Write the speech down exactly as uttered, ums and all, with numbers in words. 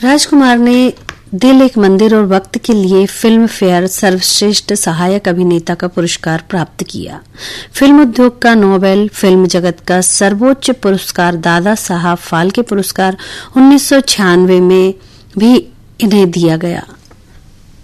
राजकुमार ने दिल एक मंदिर और वक्त के लिए फिल्म फेयर सर्वश्रेष्ठ सहायक अभिनेता का पुरस्कार प्राप्त किया। फिल्म उद्योग का नोबेल, फिल्म जगत का सर्वोच्च पुरस्कार दादा साहब फाल्के पुरस्कार उन्नीस सौ छियानवे में भी इन्हें दिया गया।